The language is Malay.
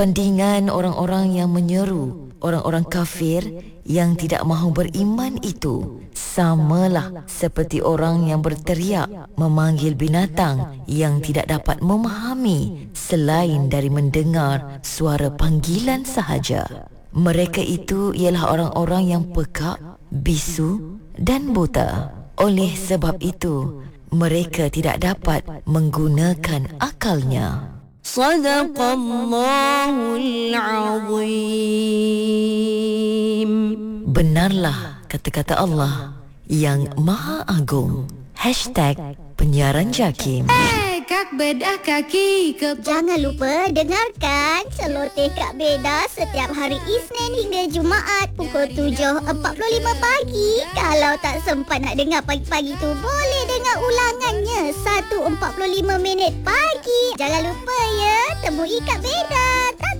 Tandingan orang-orang yang menyeru orang-orang kafir yang tidak mahu beriman itu samalah seperti orang yang berteriak memanggil binatang yang tidak dapat memahami selain dari mendengar suara panggilan sahaja. Mereka itu ialah orang-orang yang pekak, bisu dan buta. Oleh sebab itu, mereka tidak dapat menggunakan akalnya. Sadaqallahul Azim. Benarlah kata-kata Allah yang Maha Agung. #penyiaran JAKIM. Kak Bedah kaki ke... Jangan lupa dengarkan Celoteh Kak Beda setiap hari Isnin hingga Jumaat pukul 7.45 pagi. Kalau tak sempat nak dengar pagi-pagi tu, boleh dengar ulangannya 1.45 pagi. Jangan lupa ya, temui Kak Beda.